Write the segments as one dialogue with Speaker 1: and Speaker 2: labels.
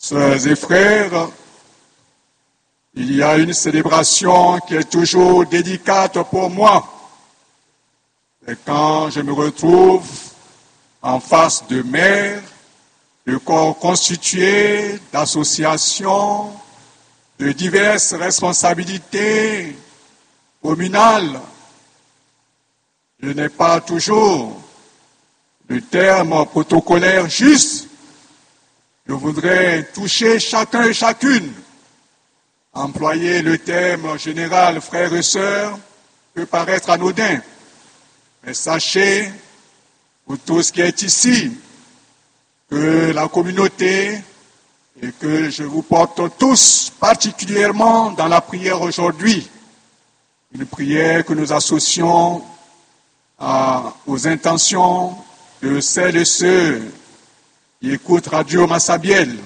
Speaker 1: Sœurs et frères, il y a une célébration qui est toujours délicate pour moi. Et quand je me retrouve en face de mères, de corps constitués d'associations, de diverses responsabilités communales, je n'ai pas toujours le terme protocolaire juste. Je voudrais toucher chacun et chacune. Employer le terme général frères et sœurs peut paraître anodin. Mais sachez, pour tout ce qui est ici, que la communauté et que je vous porte tous particulièrement dans la prière aujourd'hui, une prière que nous associons aux intentions de celles et ceux qui écoutent Radio Massabielle.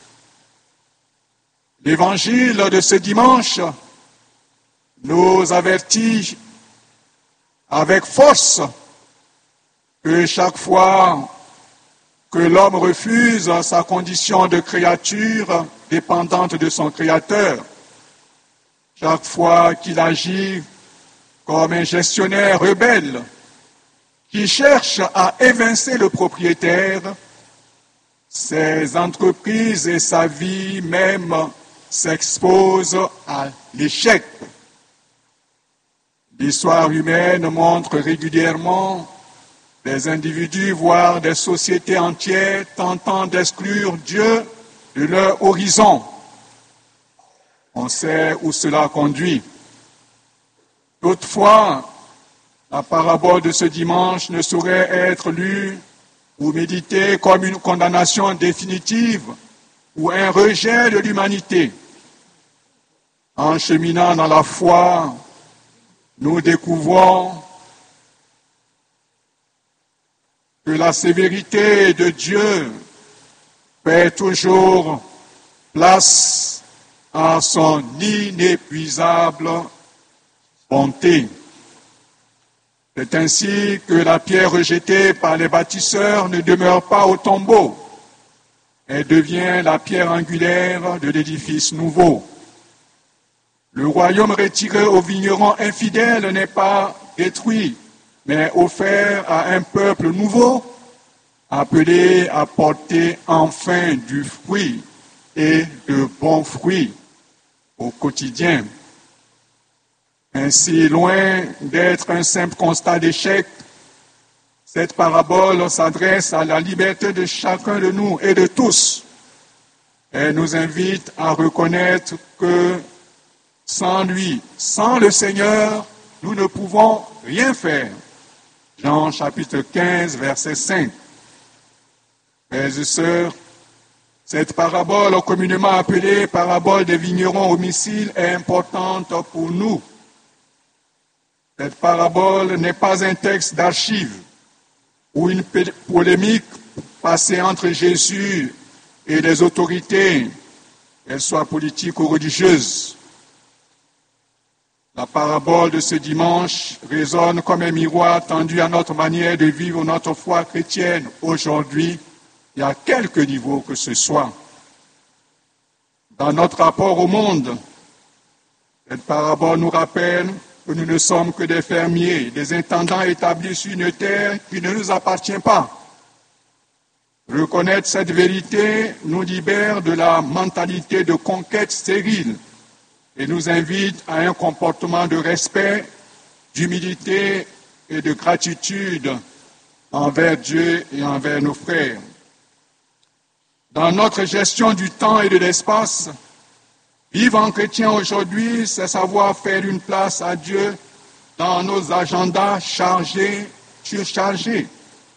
Speaker 1: L'évangile de ce dimanche nous avertit avec force que chaque fois que l'homme refuse sa condition de créature dépendante de son Créateur, chaque fois qu'il agit comme un gestionnaire rebelle qui cherche à évincer le propriétaire, ses entreprises et sa vie même s'exposent à l'échec. L'histoire humaine montre régulièrement des individus, voire des sociétés entières, tentant d'exclure Dieu de leur horizon. On sait où cela conduit. Toutefois, la parabole de ce dimanche ne saurait être lue ou méditée comme une condamnation définitive ou un rejet de l'humanité. En cheminant dans la foi, nous découvrons que la sévérité de Dieu fait toujours place à son inépuisable bonté. C'est ainsi que la pierre rejetée par les bâtisseurs ne demeure pas au tombeau. Elle devient la pierre angulaire de l'édifice nouveau. Le royaume retiré aux vignerons infidèles n'est pas détruit, mais offert à un peuple nouveau, appelé à porter enfin du fruit et de bons fruits au quotidien. Ainsi, loin d'être un simple constat d'échec, cette parabole s'adresse à la liberté de chacun de nous et de tous. Elle nous invite à reconnaître que sans lui, sans le Seigneur, nous ne pouvons rien faire. Jean chapitre 15, verset 5. Frères et sœurs, cette parabole, communément appelée parabole des vignerons homicides, est importante pour nous. Cette parabole n'est pas un texte d'archives ou une polémique passée entre Jésus et les autorités, qu'elles soient politiques ou religieuses. La parabole de ce dimanche résonne comme un miroir tendu à notre manière de vivre notre foi chrétienne aujourd'hui et à quelque niveau que ce soit. Dans notre rapport au monde, cette parabole nous rappelle que nous ne sommes que des fermiers, des intendants établis sur une terre qui ne nous appartient pas. Reconnaître cette vérité nous libère de la mentalité de conquête stérile et nous invite à un comportement de respect, d'humilité et de gratitude envers Dieu et envers nos frères. Dans notre gestion du temps et de l'espace, vivre en chrétien aujourd'hui, c'est savoir faire une place à Dieu dans nos agendas chargés, surchargés.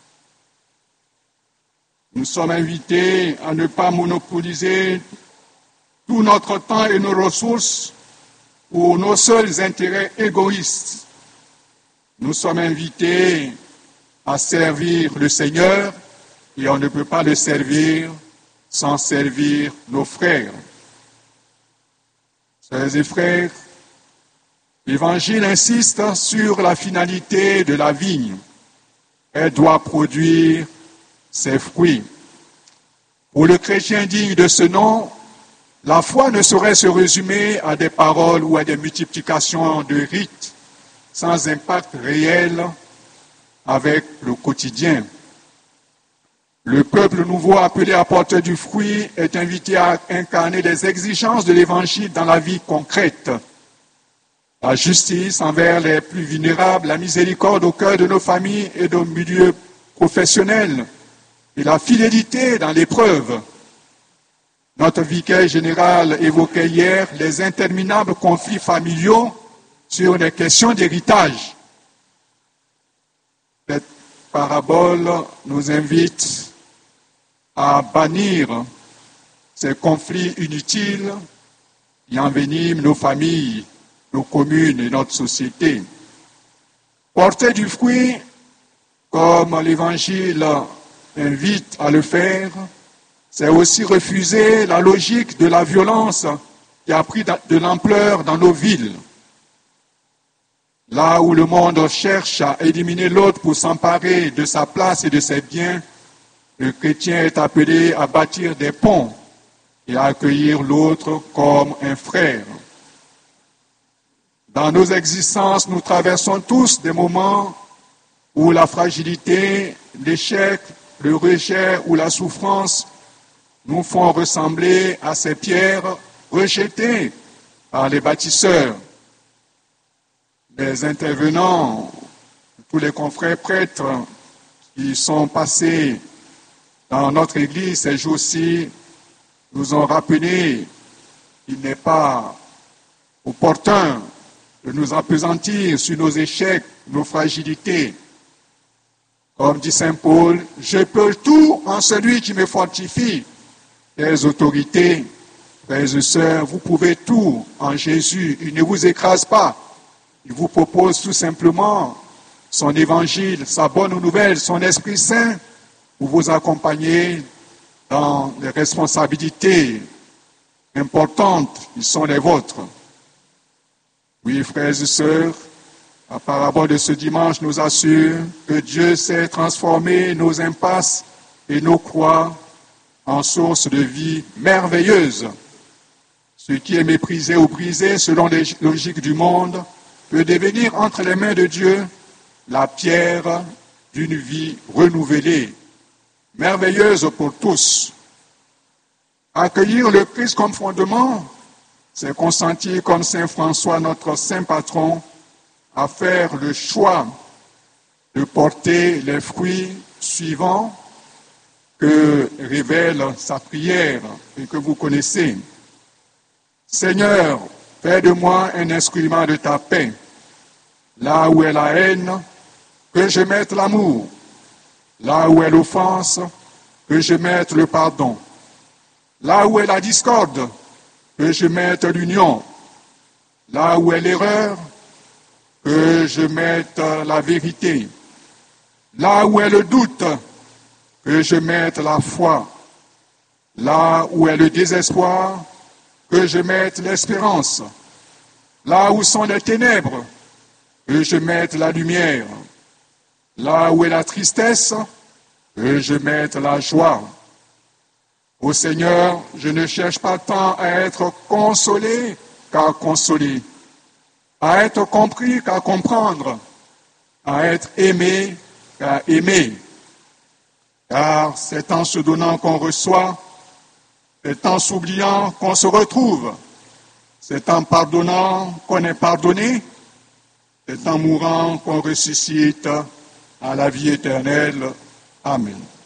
Speaker 1: Nous sommes invités à ne pas monopoliser tout notre temps et nos ressources pour nos seuls intérêts égoïstes. Nous sommes invités à servir le Seigneur et on ne peut pas le servir sans servir nos frères. Sœurs et frères, l'Évangile insiste sur la finalité de la vigne. Elle doit produire ses fruits. Pour le chrétien digne de ce nom, la foi ne saurait se résumer à des paroles ou à des multiplications de rites sans impact réel avec le quotidien. Le peuple nouveau appelé à porter du fruit est invité à incarner les exigences de l'Évangile dans la vie concrète. La justice envers les plus vulnérables, la miséricorde au cœur de nos familles et de nos milieux professionnels, et la fidélité dans l'épreuve. Notre vicaire général évoquait hier les interminables conflits familiaux sur les questions d'héritage. Cette parabole nous invite à bannir ces conflits inutiles qui enveniment nos familles, nos communes et notre société. Porter du fruit, comme l'Évangile invite à le faire, c'est aussi refuser la logique de la violence qui a pris de l'ampleur dans nos villes. Là où le monde cherche à éliminer l'autre pour s'emparer de sa place et de ses biens, le chrétien est appelé à bâtir des ponts et à accueillir l'autre comme un frère. Dans nos existences, nous traversons tous des moments où la fragilité, l'échec, le rejet ou la souffrance nous font ressembler à ces pierres rejetées par les bâtisseurs. Les intervenants, tous les confrères prêtres qui sont passés dans notre Église ces jours-ci, nous ont rappelé qu'il n'est pas opportun de nous appesantir sur nos échecs, nos fragilités. Comme dit Saint Paul, je peux tout en celui qui me fortifie. Les autorités, frères et sœurs, vous pouvez tout en Jésus. Il ne vous écrase pas. Il vous propose tout simplement son évangile, sa bonne nouvelle, son Esprit Saint pour vous accompagner dans les responsabilités importantes qui sont les vôtres. Oui, frères et sœurs, la parabole de ce dimanche nous assure que Dieu sait transformer nos impasses et nos croix en source de vie merveilleuse. Ce qui est méprisé ou brisé selon les logiques du monde peut devenir entre les mains de Dieu la pierre d'une vie renouvelée, merveilleuse pour tous. Accueillir le Christ comme fondement, c'est consentir comme Saint François, notre saint patron, à faire le choix de porter les fruits suivants que révèle sa prière et que vous connaissez. Seigneur, fais de moi un instrument de ta paix. Là où est la haine, que je mette l'amour. Là où est l'offense, que je mette le pardon. Là où est la discorde, que je mette l'union. Là où est l'erreur, que je mette la vérité. Là où est le doute, que je mette la foi. Là où est le désespoir, que je mette l'espérance. Là où sont les ténèbres, que je mette la lumière. Là où est la tristesse, que je mette la joie. Ô Seigneur, je ne cherche pas tant à être consolé qu'à consoler, à être compris qu'à comprendre, à être aimé qu'à aimer. Car c'est en se donnant qu'on reçoit, c'est en s'oubliant qu'on se retrouve, c'est en pardonnant qu'on est pardonné, c'est en mourant qu'on ressuscite à la vie éternelle. Amen.